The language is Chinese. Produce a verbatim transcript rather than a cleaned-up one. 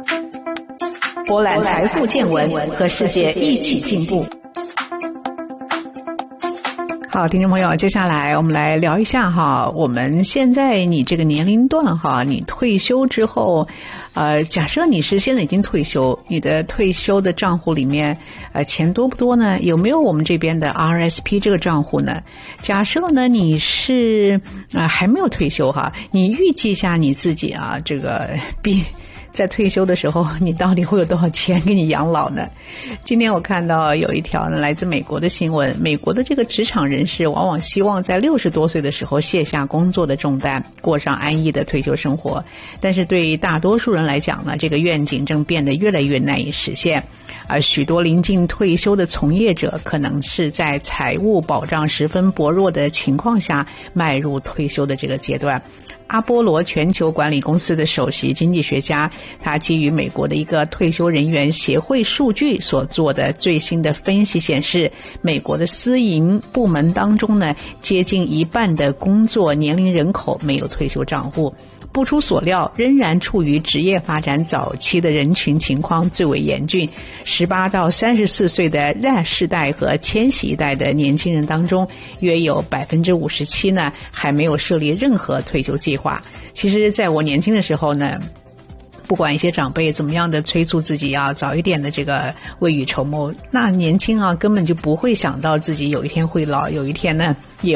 博览财富见闻，和世界一起进步。好，听众朋友，接下来我们来聊一下哈，我们现在你这个年龄段哈，你退休之后，呃，假设你是现在已经退休，你的退休的账户里面，呃，钱多不多呢？有没有我们这边的 R S P 这个账户呢？假设呢你是啊、呃、还没有退休哈，你预计一下你自己啊，这个比。在退休的时候，你到底会有多少钱给你养老呢？今天我看到有一条呢来自美国的新闻，美国的这个职场人士往往希望在六十多岁的时候卸下工作的重担，过上安逸的退休生活。但是对于大多数人来讲呢，这个愿景正变得越来越难以实现。而许多临近退休的从业者可能是在财务保障十分薄弱的情况下迈入退休的这个阶段。阿波罗全球管理公司的首席经济学家，他基于美国的一个退休人员协会数据所做的最新的分析显示，美国的私营部门当中呢，接近一半的工作年龄人口没有退休账户。不出所料，仍然处于职业发展早期的人群情况最为严峻。十八到三十四岁的 Z 世代和千禧一代的年轻人当中，约有 百分之五十七 呢还没有设立任何退休计划。其实在我年轻的时候呢，不管一些长辈怎么样的催促自己要早一点的这个未雨绸缪，那年轻啊根本就不会想到自己有一天会老，有一天呢